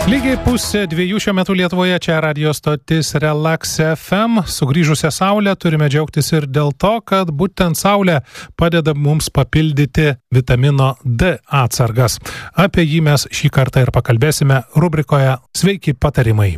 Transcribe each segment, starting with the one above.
Lygiai 1:02 šiuo metu Lietuvoje, čia radio stotis Relax FM. Sugrįžusią saulę turime džiaugtis ir dėl to, kad būtent saulė padeda mums papildyti vitamino D atsargas. Apie jį mes šį kartą ir pakalbėsime rubrikoje Sveiki patarimai.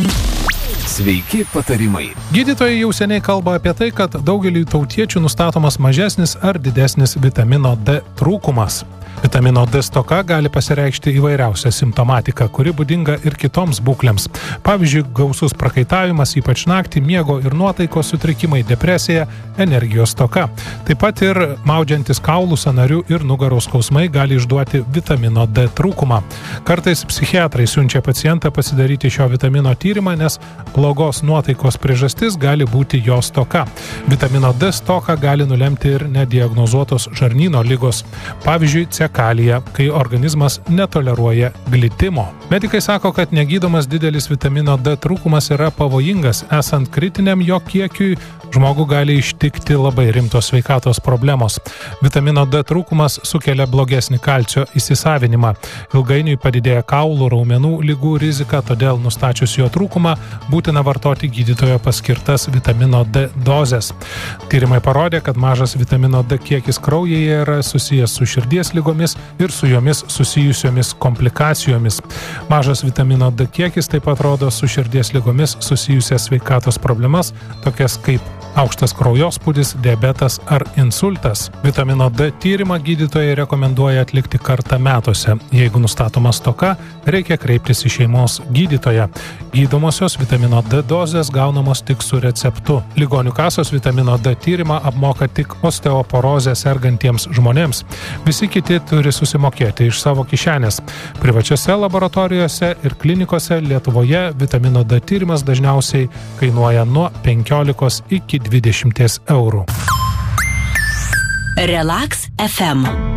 Sveiki patarimai. Gydytojai jau seniai kalba apie tai, kad daugeliui tautiečių nustatomas mažesnis ar didesnis vitamino D trūkumas. Vitamino D stoka gali pasireikšti įvairiausią simptomatiką, kuri būdinga ir kitoms būklėms. Pavyzdžiui, gausus prakaitavimas, ypač naktį, miego ir nuotaikos sutrikimai, depresija, energijos stoka. Taip pat ir maudžiantis kaulų, sąnarių ir nugaros skausmai gali išduoti vitamino D trūkumą. Kartais psichiatrai siunčia pacientą pasidaryti šio vitamino tyrimą, nes blogos nuotaikos priežastis gali būti jo stoka. Vitamino D stoką gali nulemti ir nediagnozuotos žarnyno ligos. Pavyzdžiui, cekalija, kai organizmas netoleruoja glitimo. Medikai sako, kad negydomas didelis vitamino D trūkumas yra pavojingas. Esant kritiniam jo kiekiui, žmogų gali ištikti labai rimtos sveikatos problemos. Vitamino D trūkumas sukelia blogesnį kalcio įsisavinimą. Ilgainiui padidėja kaulų, raumenų ligų rizika, todėl nustačius jo trūkumą būtina vartoti gydytojo paskirtas vitamino D dozes. Tyrimai parodė, kad mažas vitamino D kiekis kraujyje yra susijęs su širdies lygomis ir su jomis susijusiomis komplikacijomis. Mažas vitamino D kiekis taip pat rodo su širdies lygomis susijusias sveikatos problemas, tokias kaip aukštas kraujospūdis, diabetas ar insultas. Vitamino D tyrimą gydytojai rekomenduoja atlikti kartą metuose. Jeigu nustatoma stoka, reikia kreiptis į šeimos gydytoją. Gydomosios vitamino D dozės gaunamos tik su receptu. Ligonių kasos vitamino D tyrimą apmoka tik osteoporozę sergantiems žmonėms. Visi kiti turi susimokėti iš savo kišenės. Privačiose laboratorijose ir klinikose Lietuvoje vitamino D tyrimas dažniausiai kainuoja nuo 15 iki 20 eurų. Relax FM.